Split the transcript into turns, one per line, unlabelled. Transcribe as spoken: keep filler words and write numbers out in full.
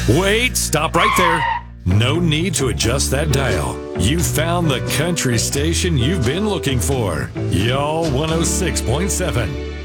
Wait, stop right there. No need to adjust that dial. You found the country station you've been looking for. Y'all one oh six point seven.